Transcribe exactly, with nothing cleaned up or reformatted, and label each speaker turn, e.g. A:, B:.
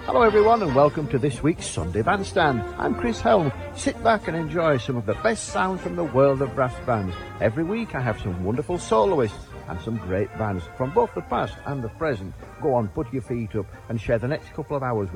A: Hello everyone and welcome to this week's Sunday Bandstand. I'm Chris Helm. Sit back and enjoy some of the best sound from the world of brass bands. Every week I have some wonderful soloists and some great bands from both the past and the present. Go on, put your feet up and share the next couple of hours with